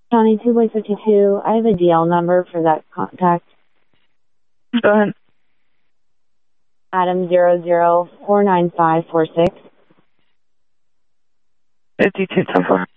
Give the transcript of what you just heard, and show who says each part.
Speaker 1: County 252, I have a DL number for that contact.
Speaker 2: Go ahead.
Speaker 1: Adam 00 49546.
Speaker 2: 5210.